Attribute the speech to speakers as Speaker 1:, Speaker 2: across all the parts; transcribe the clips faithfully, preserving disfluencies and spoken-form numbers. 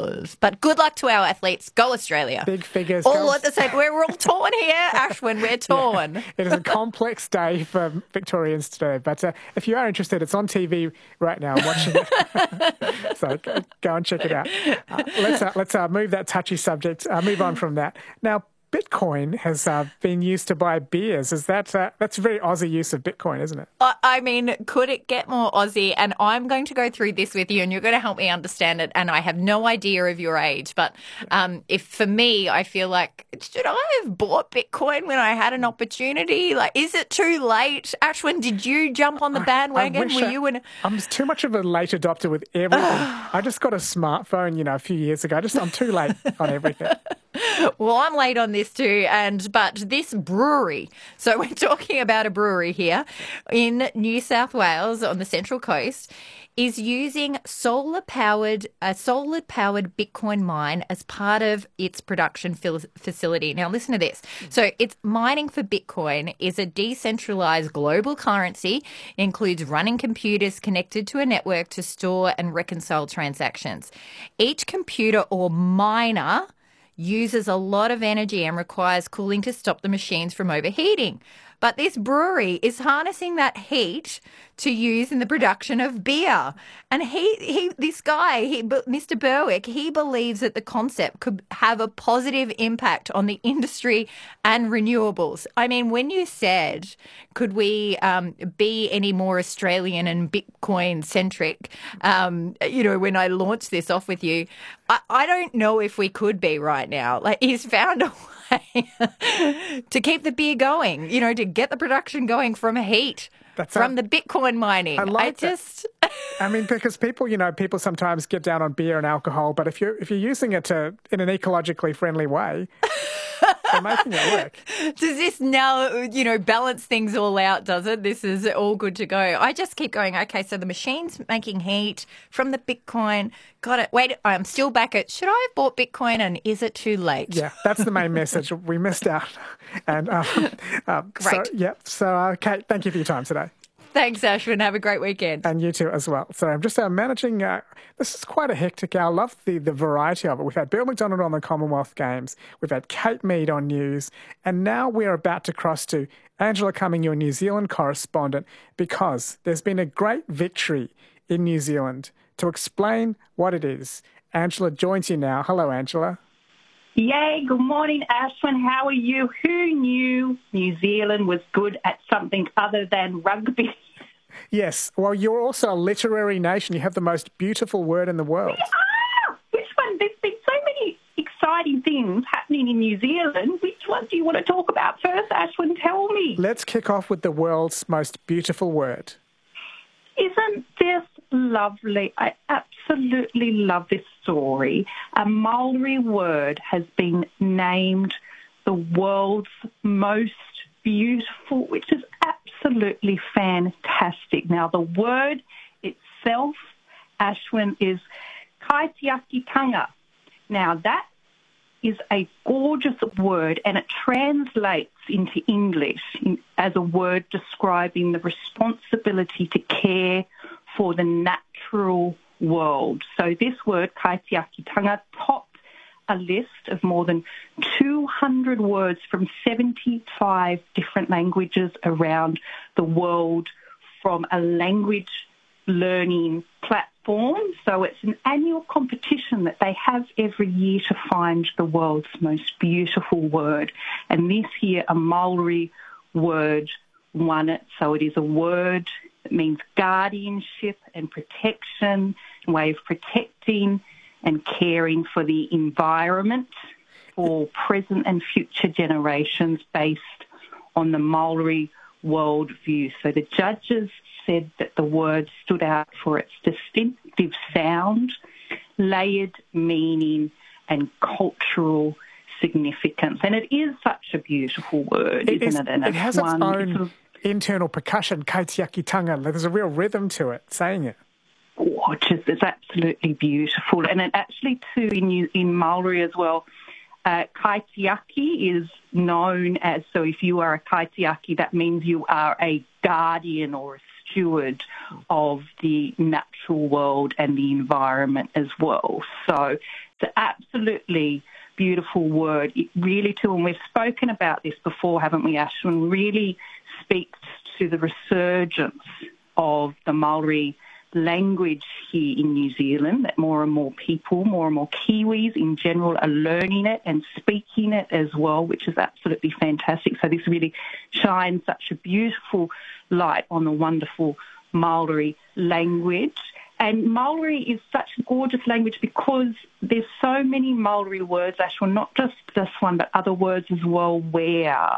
Speaker 1: Yes. But good luck to our athletes. Go Australia.
Speaker 2: Big figures.
Speaker 1: All at the same. We're all torn here, Ashwin. We're torn.
Speaker 2: Yeah. It is a complex day for Victorians today. But uh, if you are interested, it's on T V right now. I'm watching it. So go, go and check it out. Uh, let's uh, let's uh, move that touchy subject. Uh, move on from that. Now, Bitcoin has uh, been used to buy beers. Is that uh, that's a very Aussie use of Bitcoin, isn't it?
Speaker 1: I mean, could it get more Aussie? And I'm going to go through this with you, and you're going to help me understand it. And I have no idea of your age, but um, if for me, I feel like, should I have bought Bitcoin when I had an opportunity? Like, is it too late? Ashwin, did you jump on the bandwagon? Were
Speaker 2: I,
Speaker 1: you in?
Speaker 2: I'm too much of a late adopter with everything. I just got a smartphone, you know, a few years ago. Just I'm too late on everything.
Speaker 1: Well, I'm late on this too, and but this brewery. So we're talking about a brewery here in New South Wales on the Central Coast is using solar-powered a solar-powered Bitcoin mine as part of its production fil- facility. Now, listen to this. So, it's mining for Bitcoin is a decentralized global currency. It includes running computers connected to a network to store and reconcile transactions. Each computer or miner uses a lot of energy and requires cooling to stop the machines from overheating. But this brewery is harnessing that heat to use in the production of beer. And he, he this guy, he, Mister Berwick, he believes that the concept could have a positive impact on the industry and renewables. I mean, when you said, could we um, be any more Australian and Bitcoin-centric, um, you know, when I launched this off with you, I, I don't know if we could be right now. Like, he's found a way to keep the beer going, you know, to get the production going from heat. That's from a, the Bitcoin mining.
Speaker 2: I like
Speaker 1: I just
Speaker 2: I mean, because people, you know, people sometimes get down on beer and alcohol, but if you're if you're using it to in an ecologically friendly way, they're making it work.
Speaker 1: Does this now, you know, balance things all out, does it? This is all good to go. I just keep going, okay, so the machine's making heat from the Bitcoin. Got it. Wait, I'm still back at, should I have bought Bitcoin and is it too late?
Speaker 2: Yeah, that's the main message. We missed out. And um, um,
Speaker 1: Great.
Speaker 2: So, yeah, so, uh, Kate, thank you for your time today.
Speaker 1: Thanks, Ashwin. Have a great weekend.
Speaker 2: And you too as well. So I'm just uh, managing, uh, this is quite a hectic hour. I love the, the variety of it. We've had Bill McDonald on the Commonwealth Games. We've had Kate Mead on news. And now we're about to cross to Angela Cumming, your New Zealand correspondent, because there's been a great victory in New Zealand. To explain what it is, Angela joins you now. Hello, Angela.
Speaker 3: Yay, good morning, Ashwin. How are you? Who knew New Zealand was good at something other than rugby?
Speaker 2: Yes, well, you're also a literary nation. You have the most beautiful word in the world.
Speaker 3: We are! Which one? There's been so many exciting things happening in New Zealand. Which one do you want to talk about first, Ashwin? Tell me.
Speaker 2: Let's kick off with the world's most beautiful word.
Speaker 3: Isn't this lovely? I absolutely love this story. A Maori word has been named the world's most beautiful, which is absolutely fantastic. Now, the word itself, Ashwin, is kaitiakitanga. Now, that is a gorgeous word, and it translates into English as a word describing the responsibility to care for the natural world. So this word, kaitiakitanga, topped a list of more than two hundred words from seventy-five different languages around the world from a language learning platform. So it's an annual competition that they have every year to find the world's most beautiful word. And this year, a Maori word won it. So it is a word that means guardianship and protection, a way of protecting and caring for the environment for present and future generations based on the Maori worldview. So the judges said that the word stood out for its distinctive sound, layered meaning, and cultural significance. And it is such a beautiful word,
Speaker 2: it
Speaker 3: isn't
Speaker 2: is,
Speaker 3: it? And
Speaker 2: it has its
Speaker 3: one,
Speaker 2: own
Speaker 3: sort of
Speaker 2: internal percussion, kaitiakitanga. There's a real rhythm to it, saying it.
Speaker 3: Gorgeous. It's absolutely beautiful. And it actually, too, in, in Maori as well, Uh, kaitiaki is known as, so if you are a kaitiaki, that means you are a guardian or a steward of the natural world and the environment as well. So It's an absolutely beautiful word. It really, too, and we've spoken about this before, haven't we, Ashwin, really speaks to the resurgence of the Maori language here in New Zealand, that more and more people, more and more Kiwis in general are learning it and speaking it as well, which is absolutely fantastic. So this really shines such a beautiful light on the wonderful Maori language. And Maori is such a gorgeous language because there's so many Maori words, Ashwin, not just this one, but other words as well, where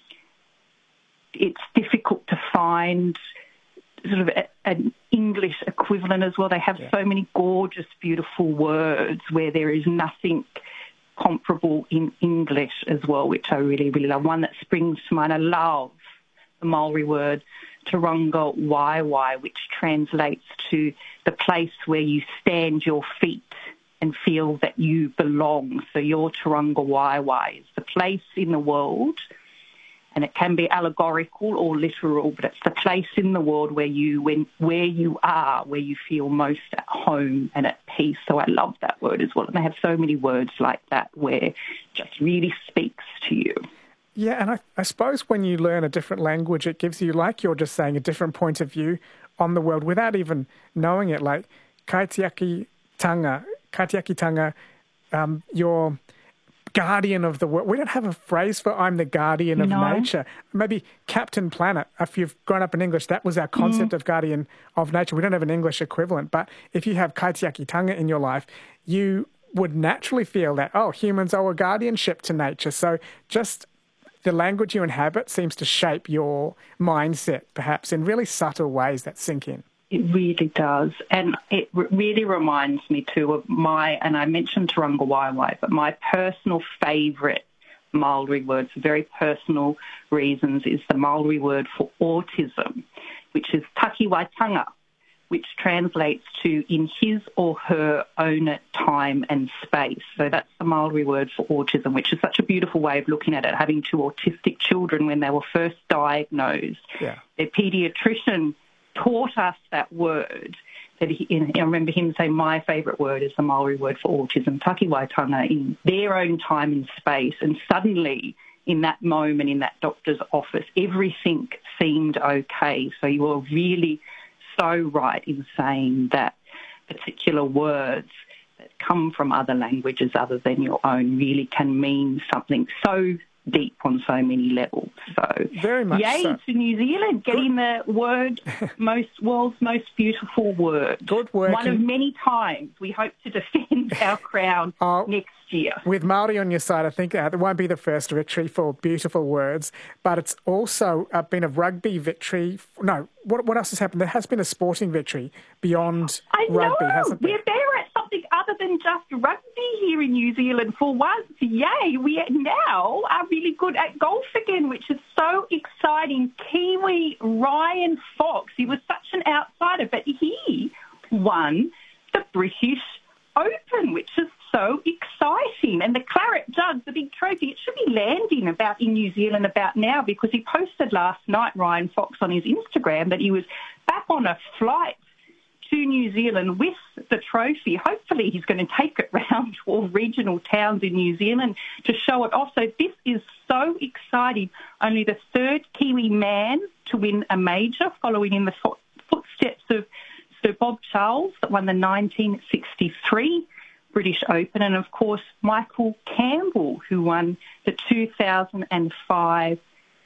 Speaker 3: it's difficult to find sort of a, an English equivalent as well. They have yeah. so many gorgeous, beautiful words where there is nothing comparable in English as well, which I really, really love. One that springs to mind, I love the Maori word Taronga Waiwai, which translates to the place where you stand your feet and feel that you belong. So your Taronga Waiwai is the place in the world, and it can be allegorical or literal, but it's the place in the world where you when where you are, where you feel most at home and at peace. So I love that word as well. And they have so many words like that where it just really speaks to you.
Speaker 2: Yeah, and I, I suppose when you learn a different language, it gives you, like you're just saying, a different point of view on the world without even knowing it. Like kaitiaki tanga, kaitiaki tanga, um, you're guardian of the world. We don't have a phrase for I'm the guardian of
Speaker 3: no.
Speaker 2: nature. Maybe Captain Planet. If you've grown up in English, that was our concept mm. of guardian of nature. We don't have an English equivalent. But if you have kaitiaki tanga in your life, you would naturally feel that, oh, humans owe a guardianship to nature. So just the language you inhabit seems to shape your mindset, perhaps, in really subtle ways that sink in.
Speaker 3: It really does. And it r- really reminds me, too, of my, and I mentioned Taronga Waiwai, but my personal favourite Maori word for very personal reasons is the Maori word for autism, which is takiwaitanga, which translates to in his or her own time and space. So that's the Maori word for autism, which is such a beautiful way of looking at it, having two autistic children when they were first diagnosed.
Speaker 2: Yeah.
Speaker 3: Their paediatrician taught us that word. That he, I remember him saying, my favourite word is the Maori word for autism, takiwaitanga, in their own time and space. And suddenly, in that moment, in that doctor's office, everything seemed okay. So you were really so right in saying that particular words that come from other languages other than your own really can mean something so deep on so many levels. So,
Speaker 2: very much
Speaker 3: yay
Speaker 2: so.
Speaker 3: to New Zealand, getting the word, most world's most beautiful word.
Speaker 2: Good work.
Speaker 3: One of many times we hope to defend our crown uh, next year.
Speaker 2: With Māori on your side, I think uh, it won't be the first victory for beautiful words, but it's also uh, been a rugby victory. No, what what else has happened? There has been a sporting victory beyond
Speaker 3: I
Speaker 2: rugby,
Speaker 3: know.
Speaker 2: hasn't there?
Speaker 3: We're there at something other than just rugby here in New Zealand for once. Yay, we now are really good at golf again, which is so exciting. Kiwi Ryan Fox, he was such an outsider, but he won the British Open, which is so exciting. And the Claret Jug, the big trophy, it should be landing about in New Zealand about now, because he posted last night, Ryan Fox, on his Instagram that he was back on a flight to New Zealand with the trophy. Hopefully he's going to take it round to all regional towns in New Zealand to show it off. So this is so exciting. Only the third Kiwi man to win a major, following in the fo- footsteps of Sir Bob Charles that won the nineteen sixty-three British Open, and of course Michael Campbell, who won the two thousand five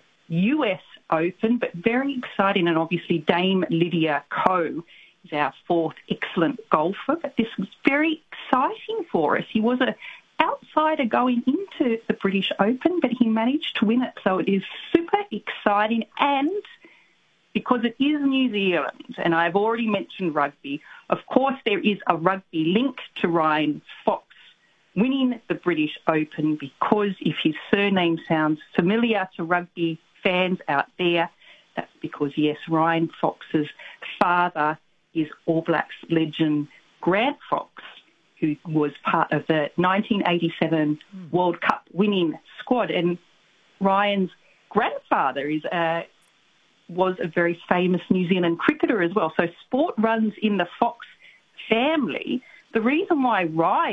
Speaker 3: U S Open. But very exciting, and obviously Dame Lydia Ko is our fourth excellent golfer. But this was very exciting for us. He was an outsider going into the British Open, but he managed to win it. So it is super exciting, and because it is New Zealand, and I've already mentioned rugby, of course there is a rugby link to Ryan Fox winning the British Open, because if his surname sounds familiar to rugby fans out there, that's because, yes, Ryan Fox's father is All Blacks legend Grant Fox, who was part of the nineteen eighty-seven mm. World Cup winning squad. And Ryan's grandfather is a was a very famous New Zealand cricketer as well. So sport runs in the Fox family. The reason why Ryan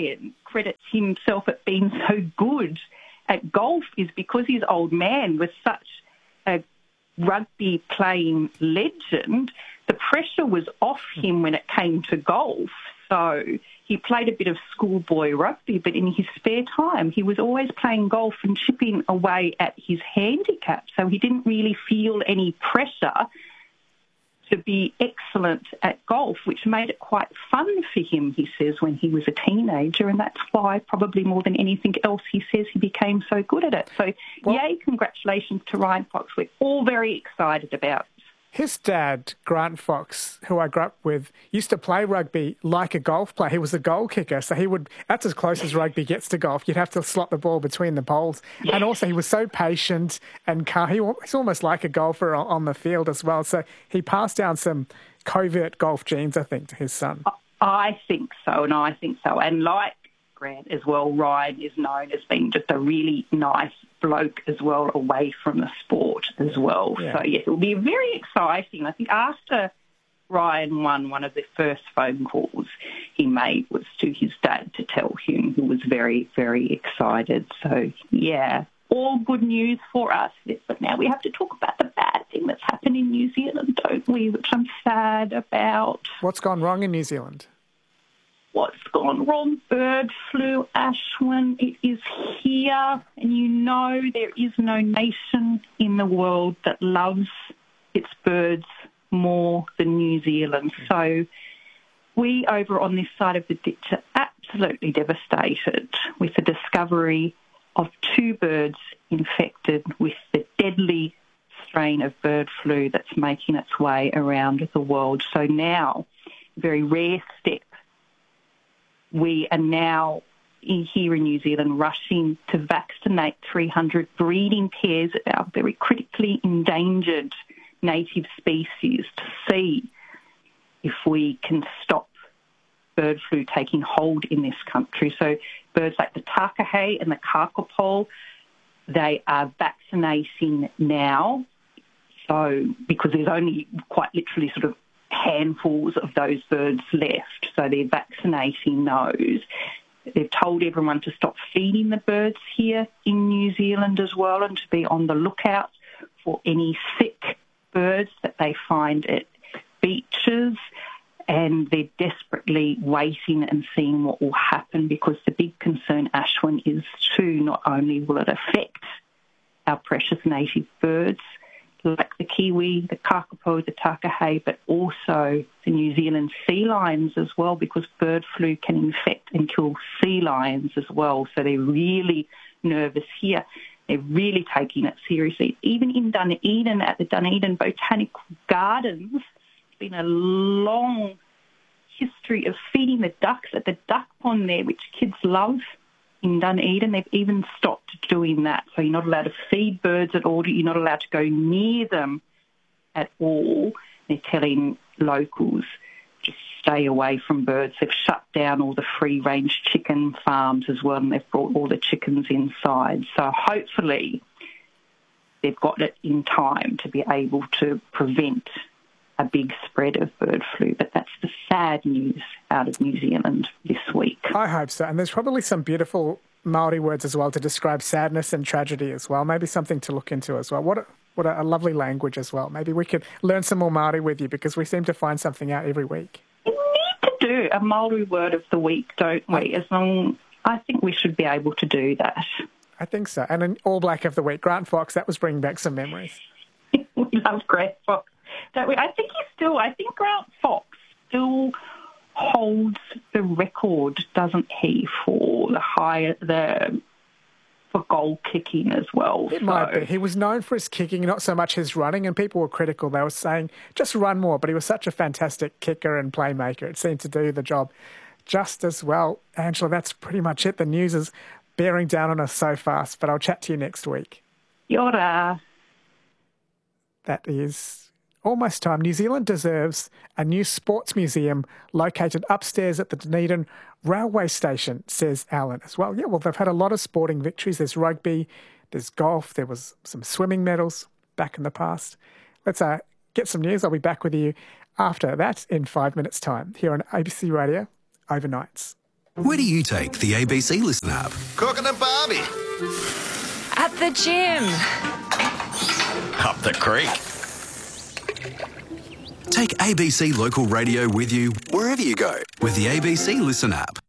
Speaker 3: credits himself at being so good at golf is because his old man was such a rugby playing legend, the pressure was off him when it came to golf. So he played a bit of schoolboy rugby, but in his spare time, he was always playing golf and chipping away at his handicap. So he didn't really feel any pressure to be excellent at golf, which made it quite fun for him, he says, when he was a teenager. And that's why, probably more than anything else, he says he became so good at it. So, well, yay, congratulations to Ryan Fox. We're all very excited about it.
Speaker 2: His dad, Grant Fox, who I grew up with, used to play rugby like a golf player. He was a goal kicker, so he would, that's as close as rugby gets to golf. You'd have to slot the ball between the poles. And also he was so patient and calm. He, he's almost like a golfer on, on the field as well. So he passed down some covert golf genes, I think, to his son.
Speaker 3: I think so, and I think so. And like Grant as well, Ryan is known as being just a really nice bloke as well, away from the sport as well. Yeah. So, yes, it'll be very exciting. I think after Ryan won, one of the first phone calls he made was to his dad to tell him, who was very, very excited. So, yeah, all good news for us. But now we have to talk about the bad thing that's happened in New Zealand, don't we, which I'm sad about.
Speaker 2: What's gone wrong in New Zealand?
Speaker 3: What's gone wrong? Bird flu, Ashwin. It is here, and you know there is no nation in the world that loves its birds more than New Zealand. So we over on this side of the ditch are absolutely devastated with the discovery of two birds infected with the deadly strain of bird flu that's making its way around the world. So now, very rare step, we are now here in New Zealand rushing to vaccinate three hundred breeding pairs of our very critically endangered native species to see if we can stop bird flu taking hold in this country. So birds like the takahe and the kakapo, they are vaccinating now. So because there's only quite literally sort of handfuls of those birds left, so they're vaccinating those. They've told everyone to stop feeding the birds here in New Zealand as well, and to be on the lookout for any sick birds that they find at beaches. And they're desperately waiting and seeing what will happen, because the big concern, Ashwin, is too, not only will it affect our precious native birds like the kiwi, the kakapo, the takahe, but also the New Zealand sea lions as well, because bird flu can infect and kill sea lions as well. So they're really nervous here. They're really taking it seriously. Even in Dunedin, at the Dunedin Botanical Gardens, it's been a long history of feeding the ducks at the duck pond there, which kids love. In Dunedin, they've even stopped doing that. So you're not allowed to feed birds at all. You're not allowed to go near them at all. They're telling locals just stay away from birds. They've shut down all the free-range chicken farms as well, and they've brought all the chickens inside. So hopefully they've got it in time to be able to prevent a big spread of bird flu. But that's the sad news out of New Zealand this week.
Speaker 2: I hope so. And there's probably some beautiful Māori words as well to describe sadness and tragedy as well. Maybe something to look into as well. What a, what a, a lovely language as well. Maybe we could learn some more Māori with you, because we seem to find something out every week.
Speaker 3: We need to do a Māori word of the week, don't we? As long, I think we should be able to do that.
Speaker 2: I think so. And an All Black of the week, Grant Fox, that was bringing back some memories.
Speaker 3: We love Grant Fox, don't we? I think he's still, I think Grant Fox still holds the record, doesn't he, for the higher, the for goal kicking as well.
Speaker 2: It
Speaker 3: so.
Speaker 2: might be. He was known for his kicking, not so much his running, and people were critical. They were saying, just run more, but he was such a fantastic kicker and playmaker. It seemed to do the job just as well. Angela, that's pretty much it. The news is bearing down on us so fast, but I'll chat to you next week.
Speaker 3: Yora.
Speaker 2: That is almost time. New Zealand deserves a new sports museum located upstairs at the Dunedin railway station, says Alan as well. Yeah, well, they've had a lot of sporting victories. There's rugby, there's golf, there was some swimming medals back in the past. Let's uh, get some news. I'll be back with you after that in five minutes' time here on A B C Radio Overnights.
Speaker 4: Where do you take the A B C Listen app?
Speaker 5: Cooking and Barbie.
Speaker 6: At the gym.
Speaker 5: Up the creek.
Speaker 4: Take A B C Local Radio with you wherever you go with the A B C Listen app.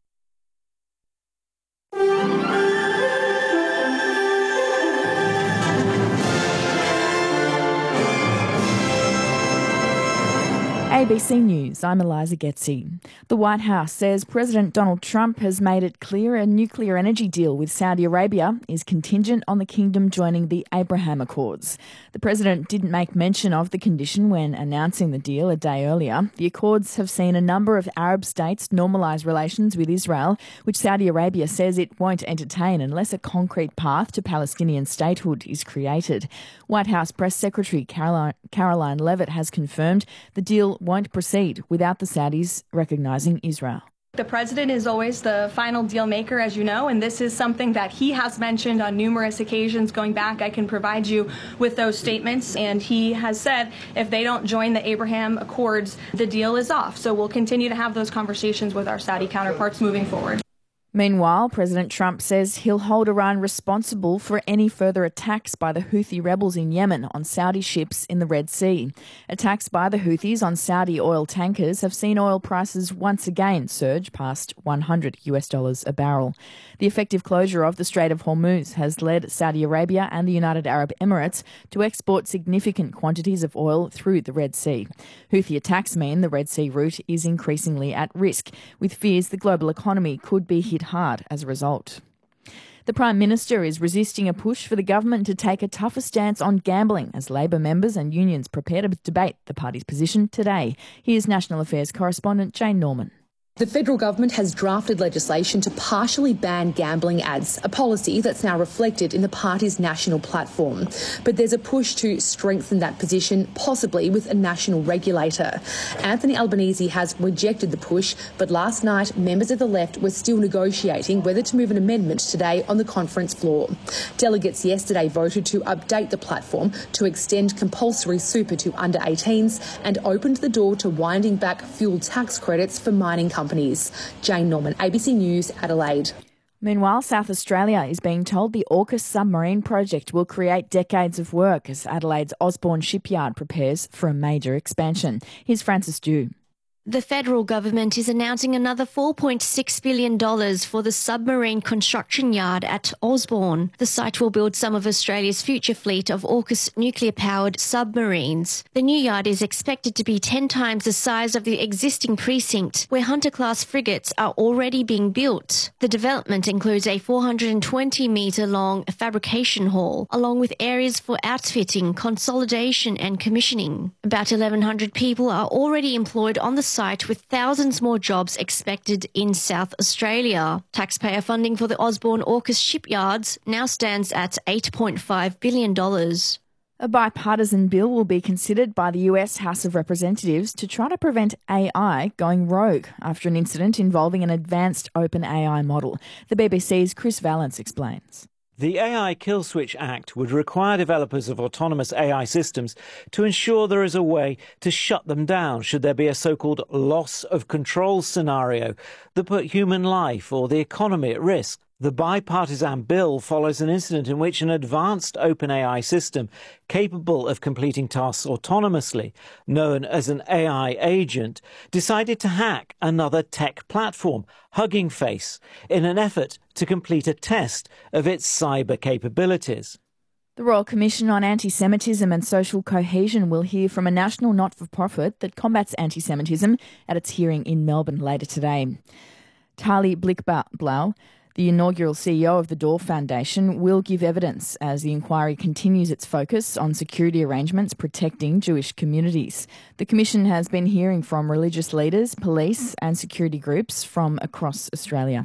Speaker 7: A B C News, I'm Eliza Getzi. The White House says President Donald Trump has made it clear a nuclear energy deal with Saudi Arabia is contingent on the kingdom joining the Abraham Accords. The president didn't make mention of the condition when announcing the deal a day earlier. The Accords have seen a number of Arab states normalise relations with Israel, which Saudi Arabia says it won't entertain unless a concrete path to Palestinian statehood is created. White House Press Secretary Caroline, Caroline Leavitt has confirmed the deal won't proceed without the Saudis recognising Israel.
Speaker 8: The president is always the final deal maker, as you know, and this is something that he has mentioned on numerous occasions going back. I can provide you with those statements, and he has said if they don't join the Abraham Accords, the deal is off. So we'll continue to have those conversations with our Saudi counterparts moving forward.
Speaker 7: Meanwhile, President Trump says he'll hold Iran responsible for any further attacks by the Houthi rebels in Yemen on Saudi ships in the Red Sea. Attacks by the Houthis on Saudi oil tankers have seen oil prices once again surge past one hundred US dollars a barrel. The effective closure of the Strait of Hormuz has led Saudi Arabia and the United Arab Emirates to export significant quantities of oil through the Red Sea. Houthi attacks mean the Red Sea route is increasingly at risk, with fears the global economy could be hit hard as a result. The Prime Minister is resisting a push for the government to take a tougher stance on gambling as Labor members and unions prepare to debate the party's position today. Here's National Affairs correspondent Jane Norman.
Speaker 9: The federal government has drafted legislation to partially ban gambling ads, a policy that's now reflected in the party's national platform. But there's a push to strengthen that position, possibly with a national regulator. Anthony Albanese has rejected the push, but last night members of the left were still negotiating whether to move an amendment today on the conference floor. Delegates yesterday voted to update the platform to extend compulsory super to under eighteens and opened the door to winding back fuel tax credits for mining companies. Companies. Jane Norman, A B C News, Adelaide.
Speaker 7: Meanwhile, South Australia is being told the AUKUS submarine project will create decades of work as Adelaide's Osborne shipyard prepares for a major expansion. Here's Francis Dew.
Speaker 10: The federal government is announcing another four point six billion dollars for the submarine construction yard at Osborne. The site will build some of Australia's future fleet of AUKUS nuclear-powered submarines. The new yard is expected to be ten times the size of the existing precinct, where Hunter-class frigates are already being built. The development includes a four hundred twenty metre long fabrication hall, along with areas for outfitting, consolidation and commissioning. About eleven hundred people are already employed on the site, with thousands more jobs expected in South Australia. Taxpayer funding for the Osborne AUKUS shipyards now stands at eight point five billion dollars.
Speaker 7: A bipartisan bill will be considered by the U S House of Representatives to try to prevent A I going rogue after an incident involving an advanced open A I model. The B B C's Chris Valence explains.
Speaker 11: The A I Kill Switch Act would require developers of autonomous A I systems to ensure there is a way to shut them down should there be a so-called loss of control scenario that put human life or the economy at risk. The bipartisan bill follows an incident in which an advanced OpenAI system capable of completing tasks autonomously, known as an A I agent, decided to hack another tech platform, Hugging Face, in an effort to complete a test of its cyber capabilities.
Speaker 7: The Royal Commission on Anti-Semitism and Social Cohesion will hear from a national not-for-profit that combats anti-Semitism at its hearing in Melbourne later today. Tali Blickblau, the inaugural C E O of the Door Foundation, will give evidence as the inquiry continues its focus on security arrangements protecting Jewish communities. The Commission has been hearing from religious leaders, police and security groups from across Australia.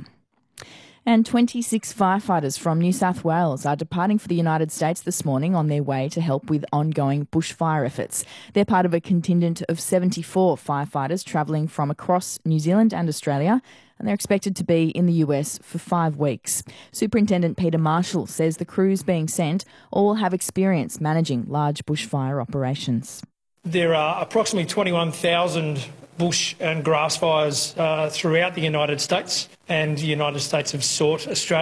Speaker 7: And twenty-six firefighters from New South Wales are departing for the United States this morning on their way to help with ongoing bushfire efforts. They're part of a contingent of seventy-four firefighters travelling from across New Zealand and Australia, and they're expected to be in the U S for five weeks. Superintendent Peter Marshall says the crews being sent all have experience managing large bushfire operations.
Speaker 12: There are approximately twenty-one thousand bush and grass fires uh, throughout the United States, and the United States have sought Australia